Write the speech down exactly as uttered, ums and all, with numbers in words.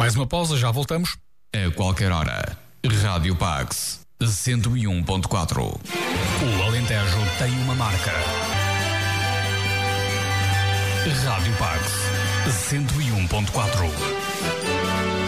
Mais uma pausa, já voltamos. A qualquer hora. Rádio Pax cento e um ponto quatro. O Alentejo tem uma marca. Rádio Pax cento e um ponto quatro.